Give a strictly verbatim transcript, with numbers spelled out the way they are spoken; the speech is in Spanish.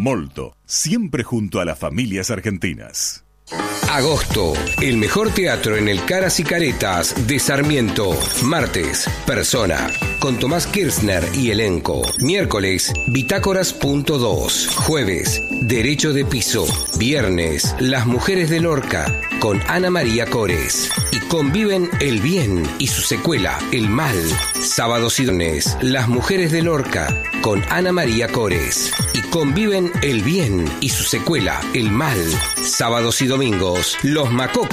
Molto, siempre junto a las familias argentinas. Agosto, el mejor teatro en el Caras y Caretas de Sarmiento. Martes, Persona, con Tomás Kirchner y elenco. Miércoles, Bitácoras punto dos. Jueves, Derecho de Piso. Viernes, Las Mujeres de Lorca, con Ana María Cores. Y conviven el bien y su secuela, el mal. Sábados y domingos, Las Mujeres de Lorca, con Ana María Cores. Y conviven el bien y su secuela, el mal. Sábados y domingos, Los Macocos